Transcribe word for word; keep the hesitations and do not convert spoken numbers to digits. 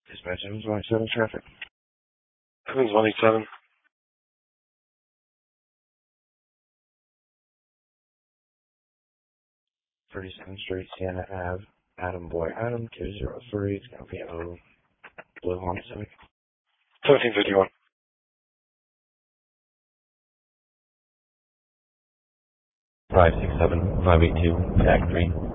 Dispatch Evans one eight seven traffic. Evans one eight seven. thirty-second Street, Sienna Ave, Adam Boy Adam, two zero three, it's going to be O, Blue Hornet Civic. seventeen fifty-one. five six seven, five eight two, tag three.